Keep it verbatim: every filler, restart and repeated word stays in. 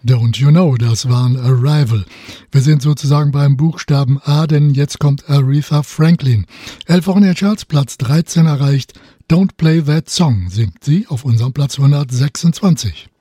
Don't You Know, das waren Arrival. Wir sind sozusagen beim Buchstaben A, denn jetzt kommt Aretha Franklin. Elf Wochen in den Charts, Platz dreizehn erreicht. Don't Play That Song singt sie auf unserem Platz hundertsechsundzwanzig.